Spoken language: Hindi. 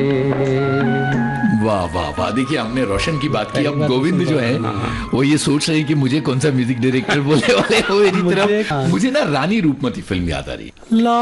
वाह वाह वाह, देखिए हमने रोशन की बात की, अब गोविंद जो है वो ये सोच रहे हैं कि मुझे कौन सा म्यूजिक डायरेक्टर बोलने वाले हो मेरी तरफ। मुझे ना रानी रूपमती फिल्म याद आ रही है।